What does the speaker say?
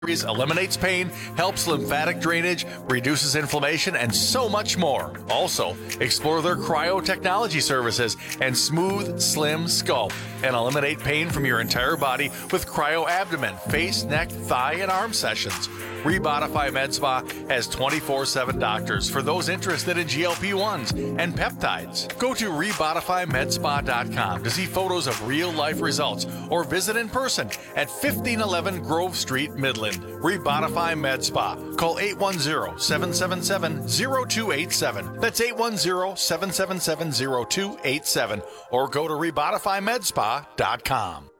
eliminates pain, helps lymphatic drainage, reduces inflammation, and so much more. Also, explore their cryotechnology services and smooth, slim sculpt and eliminate pain from your entire body with cryo abdomen, face, neck, thigh, and arm sessions. Rebodify Med Spa has 24/7 doctors for those interested in GLP-1s and peptides. Go to rebodifymedspa.com to see photos of real-life results or visit in person at 1511 Grove Street, Midland. Rebodify Med Spa. Call 810-777-0287. That's 810-777-0287. Or go to rebodifymedspa.com.